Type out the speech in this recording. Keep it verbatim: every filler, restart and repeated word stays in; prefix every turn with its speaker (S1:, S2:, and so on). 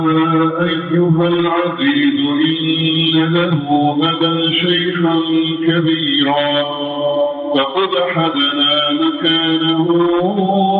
S1: أيها العزيز إن له أبا شيخا كبيرا فقد حبنا مكانه